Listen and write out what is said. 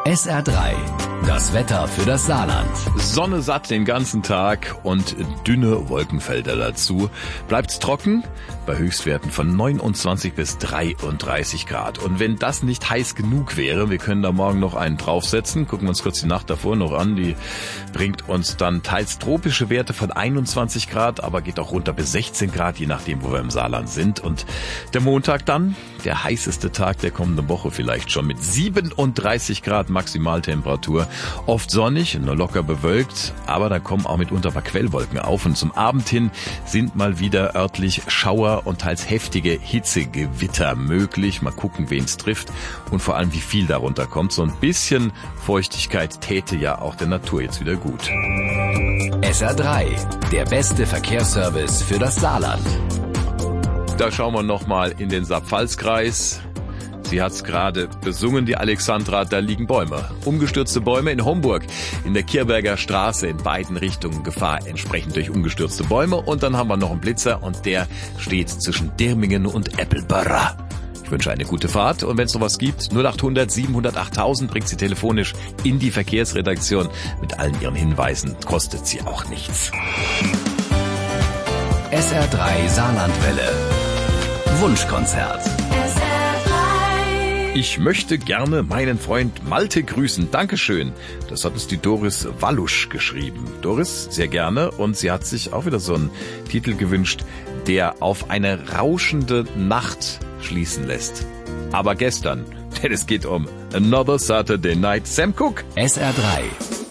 SR3, das Wetter für das Saarland. Sonne satt den ganzen Tag und dünne Wolkenfelder dazu. Bleibt's trocken bei Höchstwerten von 29 bis 33 Grad. Und wenn das nicht heiß genug wäre, wir können da morgen noch einen draufsetzen. Gucken wir uns kurz die Nacht davor noch an. Die bringt uns dann teils tropische Werte von 21 Grad, aber geht auch runter bis 16 Grad, je nachdem, wo wir im Saarland sind. Und der Montag dann, der heißeste Tag der kommenden Woche vielleicht schon mit 37 Grad Maximaltemperatur. Oft sonnig und nur locker bewölkt, aber da kommen auch mitunter ein paar Quellwolken auf. Und zum Abend hin sind mal wieder örtlich Schauer und teils heftige Hitzegewitter möglich. Mal gucken, wen es trifft und vor allem, wie viel darunter kommt. So ein bisschen Feuchtigkeit täte ja auch der Natur jetzt wieder gut. SR3, der beste Verkehrsservice für das Saarland. Da schauen wir nochmal in den Saar-Pfalz-Kreis. Sie hat's gerade besungen, die Alexandra, da liegen Bäume. Umgestürzte Bäume in Homburg, in der Kirberger Straße in beiden Richtungen Gefahr entsprechend durch umgestürzte Bäume. Und dann haben wir noch einen Blitzer und der steht zwischen Dirmingen und Eppelbörra. Ich wünsche eine gute Fahrt und wenn es sowas gibt, 0800 700 8000 bringt sie telefonisch in die Verkehrsredaktion. Mit allen ihren Hinweisen kostet sie auch nichts. SR3 Saarlandwelle. Wunschkonzert. Ich möchte gerne meinen Freund Malte grüßen. Dankeschön. Das hat uns die Doris Wallusch geschrieben. Doris, sehr gerne. Und sie hat sich auch wieder so einen Titel gewünscht, der auf eine rauschende Nacht schließen lässt. Aber gestern, denn es geht um Another Saturday Night. Sam Cooke. SR3.